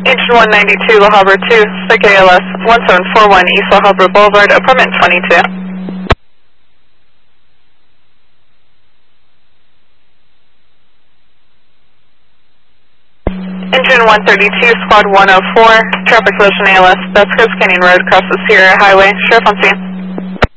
Engine 192, La Habra 2, Stick ALS 1741 East La Habra Boulevard, apartment 22. Engine 132, Squad 104, traffic collision ALS, that's Coast Canyon Road across the Sierra Highway, Sheriff on scene.